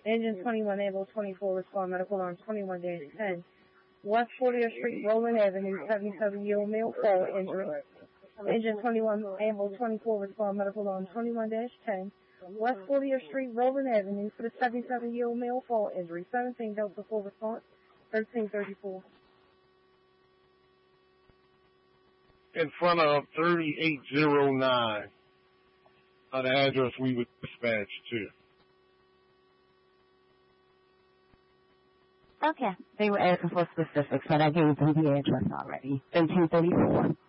Engine 21, ambulance 24, respond medical alarm 21-10. West 40th Street, Roland Avenue, 77-year-old male fall injury. Engine 21, ambulance 24, respond medical alarm 21-10. West 40th Street, Roland Avenue, for the 77-year-old male fall injury. 17 Delta 4 response, 1334. In front of 3809, the address we would dispatch to. Okay. They were asking for specifics, but I gave them the address already. 1334.